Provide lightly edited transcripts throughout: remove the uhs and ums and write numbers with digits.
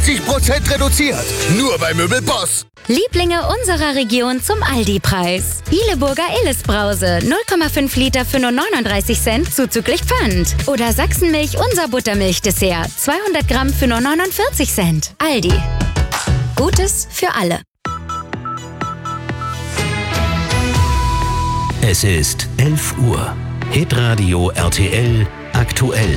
50% reduziert. Nur bei Möbelboss. Lieblinge unserer Region zum Aldi-Preis. Ileburger Illes-Brause, 0,5 Liter für nur 39 Cent zuzüglich Pfand. Oder Sachsenmilch unser Buttermilch-Dessert, 200 Gramm für nur 49 Cent. Aldi. Gutes für alle. Es ist 11 Uhr. Hitradio RTL aktuell.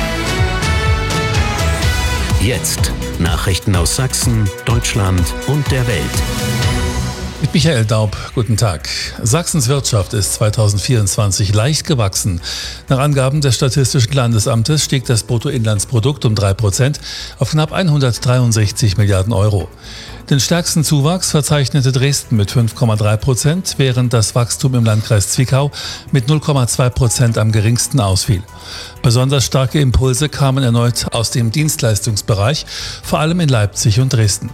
Jetzt Nachrichten aus Sachsen, Deutschland und der Welt. Mit Michael Daub, guten Tag. Sachsens Wirtschaft ist 2024 leicht gewachsen. Nach Angaben des Statistischen Landesamtes stieg das Bruttoinlandsprodukt um 3% auf knapp 163 Milliarden Euro. Den stärksten Zuwachs verzeichnete Dresden mit 5,3%, während das Wachstum im Landkreis Zwickau mit 0,2% am geringsten ausfiel. Besonders starke Impulse kamen erneut aus dem Dienstleistungsbereich, vor allem in Leipzig und Dresden.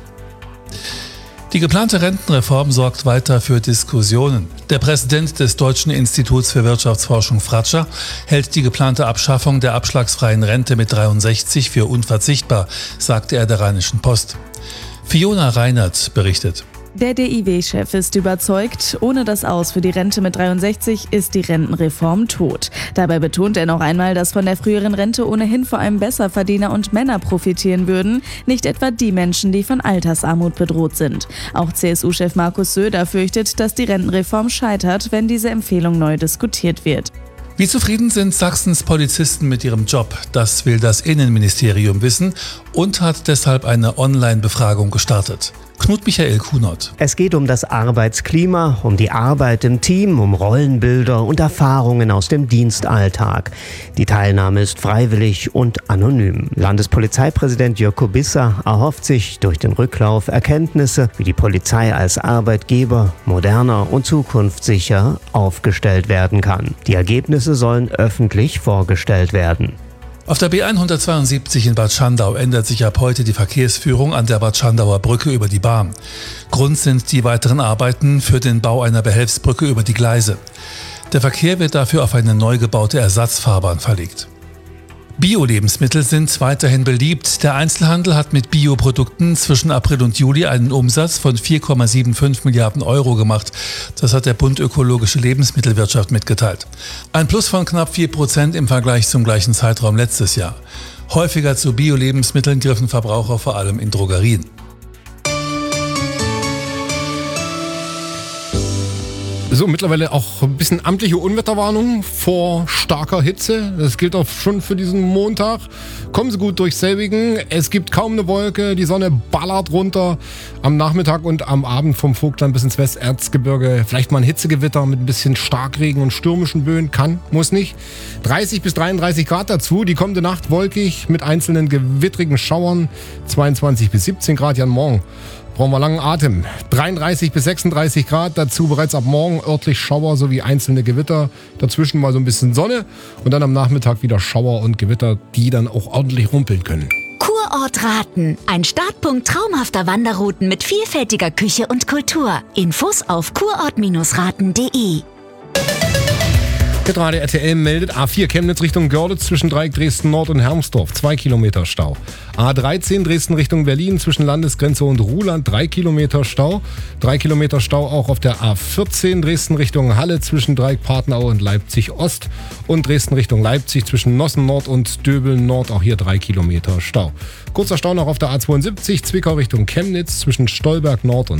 Die geplante Rentenreform sorgt weiter für Diskussionen. Der Präsident des Deutschen Instituts für Wirtschaftsforschung Fratscher hält die geplante Abschaffung der abschlagsfreien Rente mit 63 für unverzichtbar, sagte er der Rheinischen Post. Fiona Reinert berichtet. Der DIW-Chef ist überzeugt, ohne das Aus für die Rente mit 63 ist die Rentenreform tot. Dabei betont er noch einmal, dass von der früheren Rente ohnehin vor allem Besserverdiener und Männer profitieren würden, nicht etwa die Menschen, die von Altersarmut bedroht sind. Auch CSU-Chef Markus Söder fürchtet, dass die Rentenreform scheitert, wenn diese Empfehlung neu diskutiert wird. Wie zufrieden sind Sachsens Polizisten mit ihrem Job? Das will das Innenministerium wissen und hat deshalb eine Online-Befragung gestartet. Knut Michael Kunert. Es geht um das Arbeitsklima, um die Arbeit im Team, um Rollenbilder und Erfahrungen aus dem Dienstalltag. Die Teilnahme ist freiwillig und anonym. Landespolizeipräsident Jörg Kubissa erhofft sich durch den Rücklauf Erkenntnisse, wie die Polizei als Arbeitgeber moderner und zukunftssicher aufgestellt werden kann. Die Ergebnisse sollen öffentlich vorgestellt werden. Auf der B172 in Bad Schandau ändert sich ab heute die Verkehrsführung an der Bad Schandauer Brücke über die Bahn. Grund sind die weiteren Arbeiten für den Bau einer Behelfsbrücke über die Gleise. Der Verkehr wird dafür auf eine neu gebaute Ersatzfahrbahn verlegt. Bio-Lebensmittel sind weiterhin beliebt. Der Einzelhandel hat mit Bioprodukten zwischen April und Juli einen Umsatz von 4,75 Milliarden Euro gemacht. Das hat der Bund Ökologische Lebensmittelwirtschaft mitgeteilt. Ein Plus von knapp 4% im Vergleich zum gleichen Zeitraum letztes Jahr. Häufiger zu Bio-Lebensmitteln griffen Verbraucher vor allem in Drogerien. So, mittlerweile auch ein bisschen amtliche Unwetterwarnung vor starker Hitze. Das gilt auch schon für diesen Montag. Kommen Sie gut durch selbigen. Es gibt kaum eine Wolke. Die Sonne ballert runter. Am Nachmittag und am Abend vom Vogtland bis ins Westerzgebirge. Vielleicht mal ein Hitzegewitter mit ein bisschen Starkregen und stürmischen Böen. Kann, muss nicht. 30 bis 33 Grad dazu. Die kommende Nacht wolkig mit einzelnen gewittrigen Schauern. 22 bis 17 Grad ja morgen. Brauchen wir langen Atem. 33 bis 36 Grad, dazu bereits ab morgen örtlich Schauer sowie einzelne Gewitter. Dazwischen mal so ein bisschen Sonne und dann am Nachmittag wieder Schauer und Gewitter, die dann auch ordentlich rumpeln können. Kurort Raten. Ein Startpunkt traumhafter Wanderrouten mit vielfältiger Küche und Kultur. Infos auf kurort-raten.de. Hitradio RTL meldet A4 Chemnitz Richtung Görlitz zwischen Dreieck Dresden Nord und Hermsdorf 2 Kilometer Stau. A13 Dresden Richtung Berlin zwischen Landesgrenze und Ruhland 3 Kilometer Stau. 3 Kilometer Stau auch auf der A14 Dresden Richtung Halle zwischen Dreieck Partnau und Leipzig Ost. Und Dresden Richtung Leipzig zwischen Nossen Nord und Döbeln Nord auch hier 3 Kilometer Stau. Kurzer Stau noch auf der A72 Zwickau Richtung Chemnitz zwischen Stolberg Nord und